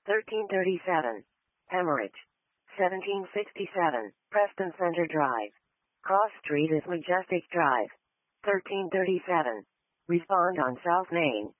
1337. Hemorrhage. 1767. Preston Center Drive. Cross Street is Majestic Drive. 1337. Respond on South Main.